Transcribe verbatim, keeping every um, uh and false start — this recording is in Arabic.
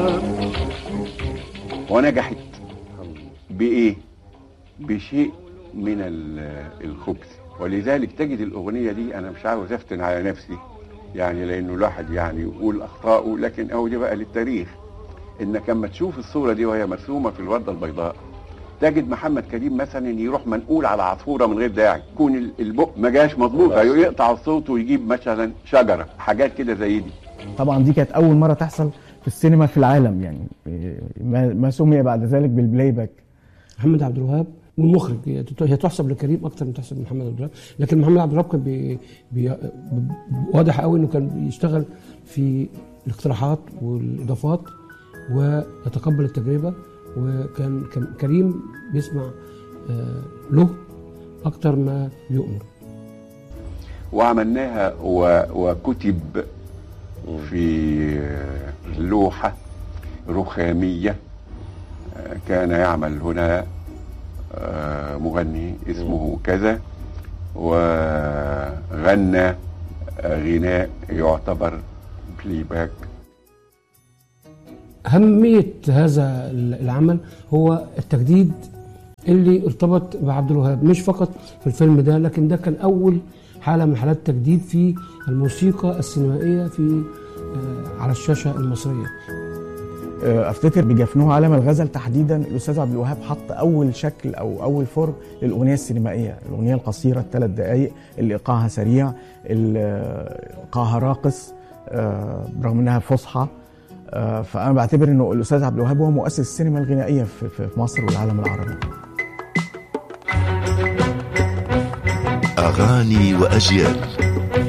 ونجحت بإيه؟ بشيء من الخبث. ولذلك تجد الأغنية دي، أنا مش عاوز أفتن على نفسي يعني، لأنه الواحد يعني يقول أخطاؤه، لكن أهو دي بقى للتاريخ. إنك لما تشوف الصورة دي وهي مرسومة في الوردة البيضاء، تجد محمد كريم مثلا يروح منقول على عصفورة من غير داعي، يكون البق ما جاش مظبوط، يقطع الصوت ويجيب مثلا شجرة، حاجات كده زي دي. طبعا دي كانت أول مرة تحصل في السينما في العالم، يعني ما سمي بعد ذلك بالبلاي باك. محمد عبد الوهاب والمخرج، هي تحسب لكريم اكتر من تحسب لمحمد عبد الوهاب، لكن محمد عبد الوهاب كان بي بي واضح قوي انه كان بيشتغل في الاقتراحات والاضافات ويتقبل التجربه، وكان كريم بيسمع له اكتر ما بيؤمر. وعملناها وكتب في لوحه رخاميه. كان يعمل هنا مغني اسمه كذا، وغنى غناء يعتبر بلاي باك. أهمية هذا العمل هو التجديد اللي ارتبط بعبد الوهاب، مش فقط في الفيلم ده، لكن ده كان أول حالة من حالات التجديد في الموسيقى السينمائية في على الشاشة المصرية. افتكر بجفنوه عالم الغزل تحديدا الاستاذ عبد الوهاب حط اول شكل او اول فورم للاغنيه السينمائيه، الاغنيه القصيره الثلاث دقائق اللي ايقاعها سريع، ايقاعها راقص برغم انها فصحى. فانا بعتبر انه الاستاذ عبد الوهاب هو مؤسس السينما الغنائيه في مصر والعالم العربي. اغاني واجيال.